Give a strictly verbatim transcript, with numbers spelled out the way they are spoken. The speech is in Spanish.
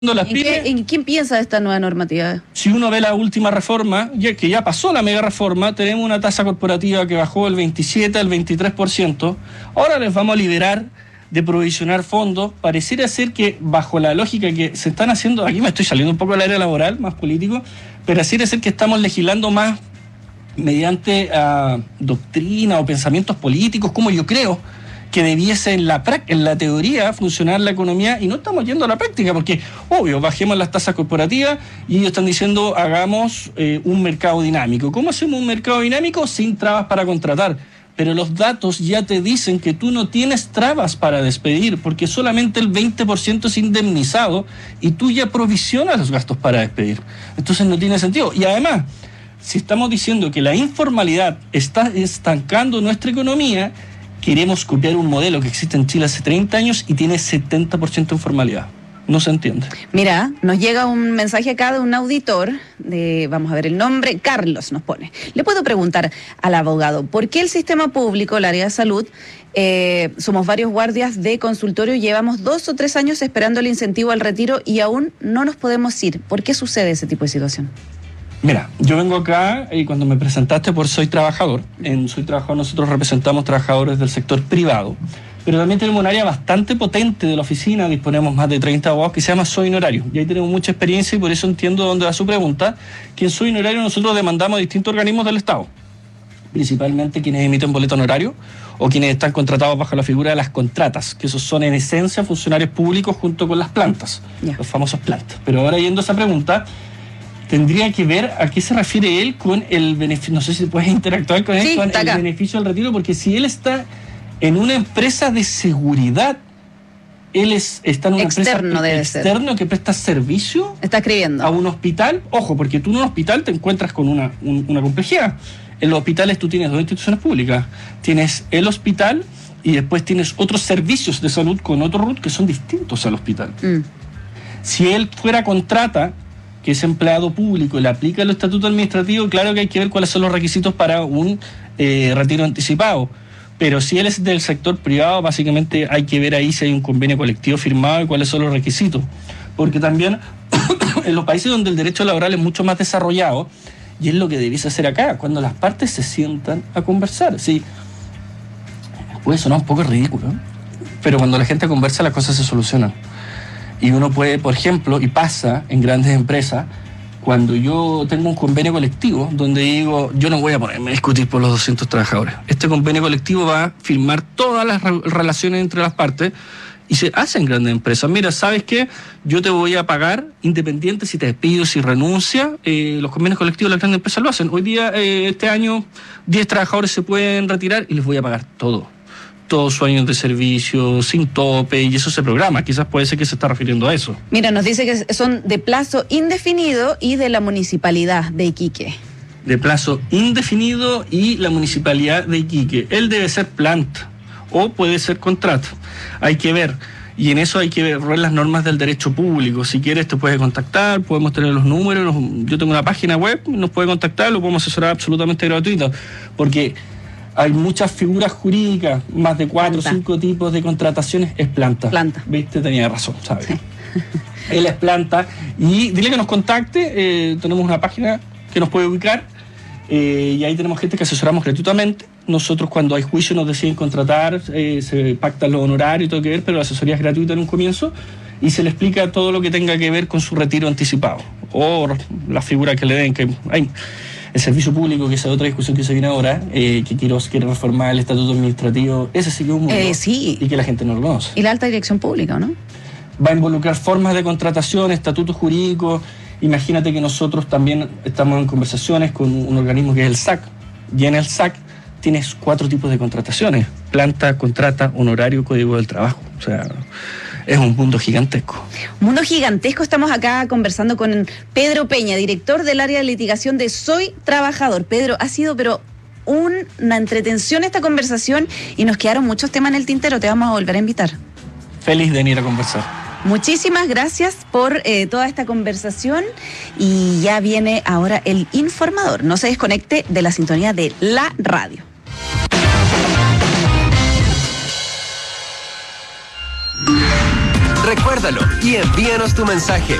las ¿En, pymes, qué, ¿En quién piensa de esta nueva normativa? si uno ve la última reforma, ya que ya pasó la mega reforma, tenemos una tasa corporativa que bajó del veintisiete al veintitrés por ciento. Ahora les vamos a liberar de provisionar fondos. Pareciera ser que bajo la lógica que se están haciendo, aquí me estoy saliendo un poco del área laboral, más político, pero pareciera ser que estamos legislando más mediante uh, doctrina o pensamientos políticos, como yo creo que debiese en la, en la teoría funcionar la economía, y no estamos yendo a la práctica, porque obvio, bajemos las tasas corporativas y ellos están diciendo hagamos eh, un mercado dinámico. ¿Cómo hacemos un mercado dinámico? Sin trabas para contratar. Pero los datos ya te dicen que tú no tienes trabas para despedir, porque solamente el veinte por ciento es indemnizado y tú ya provisionas los gastos para despedir. Entonces no tiene sentido. Y además, si estamos diciendo que la informalidad está estancando nuestra economía, queremos copiar un modelo que existe en Chile hace treinta años y tiene setenta por ciento de informalidad. No se entiende. Mira, nos llega un mensaje acá de un auditor, de, vamos a ver el nombre, Carlos nos pone. Le puedo preguntar al abogado, ¿por qué el sistema público, el área de salud, eh, somos varios guardias de consultorio, llevamos dos o tres años esperando el incentivo al retiro y aún no nos podemos ir? ¿Por qué sucede ese tipo de situación? Mira, yo vengo acá y cuando me presentaste por Soy Trabajador, en Soy Trabajador nosotros representamos trabajadores del sector privado, pero también tenemos un área bastante potente de la oficina, disponemos más de treinta abogados que se llama Soy Honorario, y ahí tenemos mucha experiencia y por eso entiendo dónde va su pregunta, que en Soy Honorario nosotros demandamos a distintos organismos del Estado, principalmente quienes emiten boleto honorario o quienes están contratados bajo la figura de las contratas, que esos son en esencia funcionarios públicos junto con las plantas, yeah. Los famosos plantas. Pero ahora yendo a esa pregunta, tendría que ver a qué se refiere él con el beneficio, no sé si puedes interactuar con él, sí, con el acá. beneficio del retiro, porque si él está en una empresa de seguridad, él es, está en una externo empresa debe externo ser. que presta servicio está escribiendo a un hospital. Ojo, porque tú en un hospital te encuentras con una, un, una complejidad. En los hospitales tú tienes dos instituciones públicas. Tienes el hospital y después tienes otros servicios de salud con otro R U T que son distintos al hospital. Mm. Si él fuera contrata, que es empleado público y le aplica el estatuto administrativo, claro que hay que ver cuáles son los requisitos para un eh, retiro anticipado. Pero si él es del sector privado, básicamente hay que ver ahí si hay un convenio colectivo firmado y cuáles son los requisitos. Porque también en los países donde el derecho laboral es mucho más desarrollado, y es lo que debiese hacer acá, cuando las partes se sientan a conversar. Sí, puede sonar un poco ridículo, ¿eh? Pero cuando la gente conversa las cosas se solucionan. Y uno puede, por ejemplo, y pasa en grandes empresas, cuando yo tengo un convenio colectivo donde digo, yo no voy a ponerme a discutir por los doscientos trabajadores. Este convenio colectivo va a firmar todas las re- relaciones entre las partes y se hace en grandes empresas. Mira, ¿sabes qué? Yo te voy a pagar independiente si te despido, si renuncia. Eh, los convenios colectivos de las grandes empresas lo hacen. Hoy día, eh, este año, diez trabajadores se pueden retirar y les voy a pagar todo. Todos sus años de servicio, sin tope, y eso se programa. Quizás puede ser que se está refiriendo a eso. Mira, nos dice que son de plazo indefinido y de la municipalidad de Iquique. De plazo indefinido y la municipalidad de Iquique. Él debe ser planta o puede ser contrato. Hay que ver. Y en eso hay que ver las normas del derecho público. Si quieres te puedes contactar, podemos tener los números. Yo tengo una página web, nos puede contactar, lo podemos asesorar absolutamente gratuito. Porque hay muchas figuras jurídicas, más de cuatro o cinco tipos de contrataciones, es planta. Planta. ¿Viste? Tenía razón, ¿sabes? Sí. Él es planta. Y dile que nos contacte, eh, tenemos una página que nos puede ubicar, eh, y ahí tenemos gente que asesoramos gratuitamente. Nosotros cuando hay juicio nos deciden contratar, eh, se pactan los honorarios y todo que ver, pero la asesoría es gratuita en un comienzo y se le explica todo lo que tenga que ver con su retiro anticipado o la figura que le den, que hay... El servicio público, que esa es otra discusión que se viene ahora, eh, que quiero, quiere reformar el estatuto administrativo, ese sí que es un mundo, eh, sí. Y que la gente no lo conoce. Y la alta dirección pública, ¿no? Va a involucrar formas de contratación, estatutos jurídicos. Imagínate que nosotros también estamos en conversaciones con un organismo que es el S A C, y en el S A C tienes cuatro tipos de contrataciones: planta, contrata, honorario, código del trabajo. O sea, es un mundo gigantesco. Un mundo gigantesco. Estamos acá conversando con Pedro Peña, director del área de litigación de Soy Trabajador. Pedro, ha sido pero un, una entretención esta conversación y nos quedaron muchos temas en el tintero. Te vamos a volver a invitar. Feliz de venir a conversar. Muchísimas gracias por eh, toda esta conversación y ya viene ahora el informador. No se desconecte de la sintonía de la radio. Recuérdalo y envíanos tu mensaje